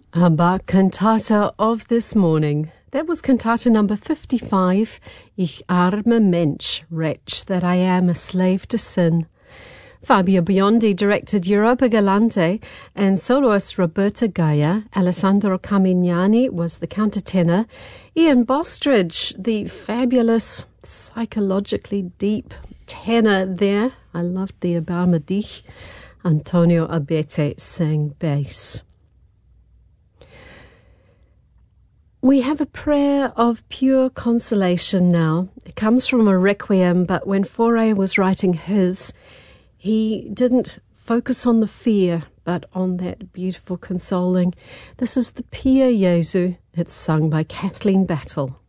Our cantata of this morning. That was cantata number 55, Ich arme Mensch, wretch that I am, a slave to sin. Fabio Biondi directed Europa Galante and soloist Roberta Gaia. Alessandro Camignani was the countertenor. Ian Bostridge, the fabulous, psychologically deep tenor there. I loved the Abarma Dich. Antonio Abete sang bass. We have a prayer of pure consolation now. It comes from a requiem, but when Fauré was writing his, he didn't focus on the fear, but on that beautiful consoling. This is the Pia Jesu. It's sung by Kathleen Battle.